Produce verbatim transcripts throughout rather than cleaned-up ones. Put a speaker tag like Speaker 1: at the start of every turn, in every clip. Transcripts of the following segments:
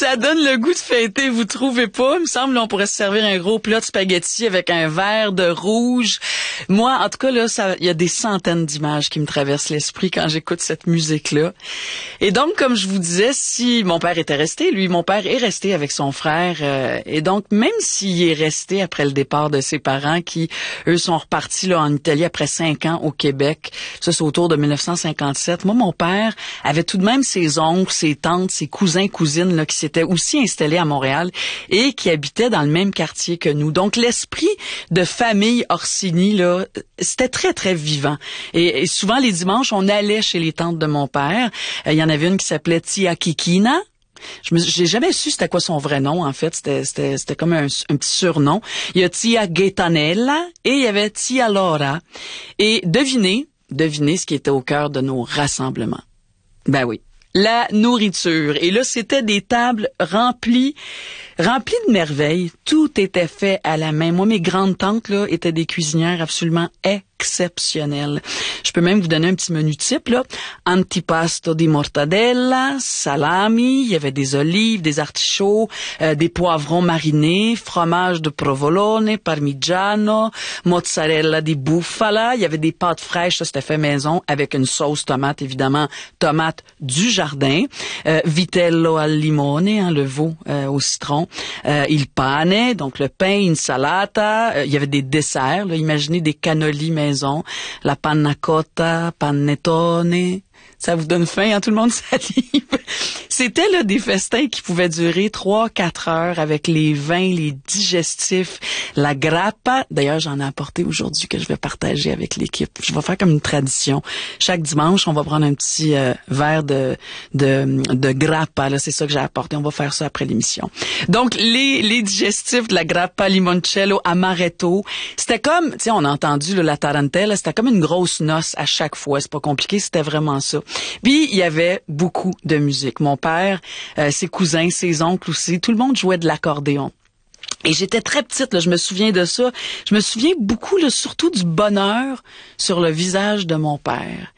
Speaker 1: Ça donne le goût de fêter, vous trouvez pas? Il me semble qu'on pourrait se servir un gros plat de spaghettis avec un verre de rouge. Moi, en tout cas, là, ça, il y a des centaines d'images qui me traversent l'esprit quand j'écoute cette musique-là. Et donc, comme je vous disais, si mon père était resté, lui, mon père est resté avec son frère. Euh, et donc, même s'il est resté après le départ de ses parents, qui, eux, sont repartis là en Italie après cinq ans au Québec, ça, c'est autour de dix-neuf cent cinquante-sept. Moi, mon père avait tout de même ses oncles, ses tantes, ses cousins, cousines là, qui s'étaient aussi installés à Montréal et qui habitaient dans le même quartier que nous. Donc, l'esprit de famille Orsini, là, c'était très, très vivant. Et, et souvent, les dimanches, on allait chez les tantes de mon père. Euh, il y en avait une qui s'appelait Tia Kikina. Je me, j'ai jamais su c'était quoi son vrai nom, en fait. C'était, c'était, c'était comme un, un petit surnom. Il y a Tia Gaetanella et il y avait Tia Laura. Et devinez, devinez ce qui était au cœur de nos rassemblements. Ben oui. La nourriture. Et là, c'était des tables remplies, remplies de merveilles. Tout était fait à la main. Moi, mes grandes tantes, là, étaient des cuisinières absolument exceptionnelles. Je peux même vous donner un petit menu type, là. Antipasto di mortadella, salami, il y avait des olives, des artichauts, euh, des poivrons marinés, fromage de provolone, parmigiano, mozzarella di bufala, il y avait des pâtes fraîches, ça c'était fait maison, avec une sauce tomate, évidemment, tomate du jardin, euh, vitello al limone, hein, le veau euh, au citron, euh, il pane, donc le pain, insalata, euh, il y avait des desserts, là, imaginez des cannolis maison, la panna cotta, panettone. Ça vous donne faim, hein? Tout le monde salive. C'était là des festins qui pouvaient durer trois, quatre heures avec les vins, les digestifs, la grappa. D'ailleurs, j'en ai apporté aujourd'hui que je vais partager avec l'équipe. Je vais faire comme une tradition. Chaque dimanche, on va prendre un petit euh, verre de de de grappa. Là, c'est ça que j'ai apporté. On va faire ça après l'émission. Donc, les les digestifs de la grappa limoncello amaretto, c'était comme, tu sais, on a entendu là, la tarantella, c'était comme une grosse noce à chaque fois. C'est pas compliqué, c'était vraiment ça. Puis, il y avait beaucoup de musique. Mon père, euh, ses cousins, ses oncles aussi, tout le monde jouait de l'accordéon. Et j'étais très petite, là, je me souviens de ça. Je me souviens beaucoup, là, surtout du bonheur sur le visage de mon père.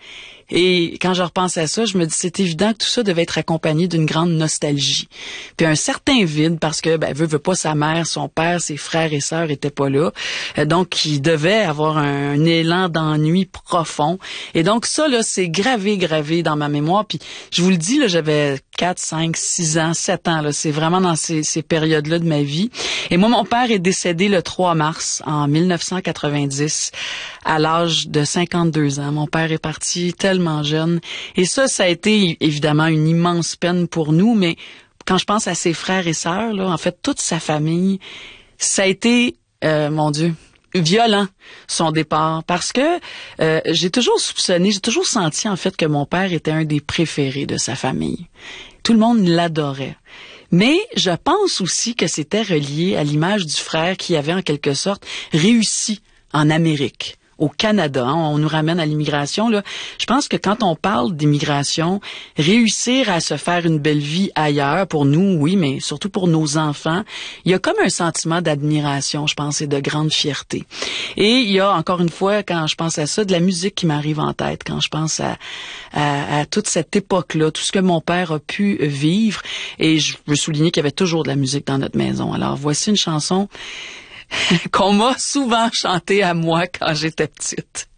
Speaker 1: Et quand je repense à ça, je me dis c'est évident que tout ça devait être accompagné d'une grande nostalgie. Puis un certain vide parce que ben veut veut pas sa mère, son père, ses frères et sœurs étaient pas là. Donc il devait avoir un, un élan d'ennui profond. Et donc ça là, c'est gravé gravé dans ma mémoire. Puis je vous le dis là, j'avais quatre, cinq, six ans, sept ans là, c'est vraiment dans ces ces périodes-là de ma vie. Et moi mon père est décédé le trois mars en dix-neuf cent quatre-vingt-dix à l'âge de cinquante-deux ans. Mon père est parti tellement jeune. Et ça, ça a été évidemment une immense peine pour nous, mais quand je pense à ses frères et sœurs, là, en fait, toute sa famille, ça a été, euh, mon Dieu, violent, son départ, parce que euh, j'ai toujours soupçonné, j'ai toujours senti, en fait, que mon père était un des préférés de sa famille. Tout le monde l'adorait. Mais je pense aussi que c'était relié à l'image du frère qui avait, en quelque sorte, réussi en Amérique. Au Canada, hein, on nous ramène à l'immigration, là. Je pense que quand on parle d'immigration, réussir à se faire une belle vie ailleurs, pour nous, oui, mais surtout pour nos enfants, il y a comme un sentiment d'admiration, je pense, et de grande fierté. Et il y a, encore une fois, quand je pense à ça, de la musique qui m'arrive en tête, quand je pense à, à, à toute cette époque-là, tout ce que mon père a pu vivre. Et je veux souligner qu'il y avait toujours de la musique dans notre maison. Alors, voici une chanson qu'on m'a souvent chanté à moi quand j'étais petite.